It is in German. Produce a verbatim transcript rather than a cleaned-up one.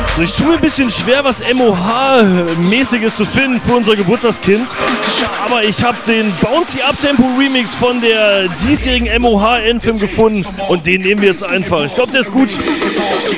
So, ich tue mir ein bisschen schwer, was M O H-mäßiges zu finden für unser Geburtstagskind. Aber ich habe den Bouncy Uptempo Remix von der diesjährigen M O H-Anthem gefunden und den nehmen wir jetzt einfach. Ich glaube, der ist gut.